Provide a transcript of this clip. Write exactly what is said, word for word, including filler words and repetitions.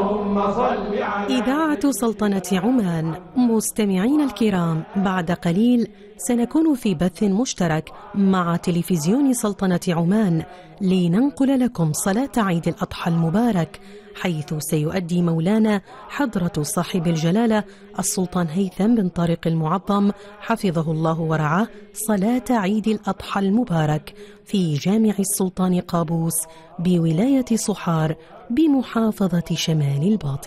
اللهم صل على إذاعة سلطنة عمان. مستمعين الكرام، بعد قليل سنكون في بث مشترك مع تلفزيون سلطنة عمان لننقل لكم صلاة عيد الأضحى المبارك، حيث سيؤدي مولانا حضرة صاحب الجلالة السلطان هيثم بن طارق المعظم حفظه الله ورعاه صلاة عيد الأضحى المبارك في جامع السلطان قابوس بولاية صحار بمحافظة شمال الباطن.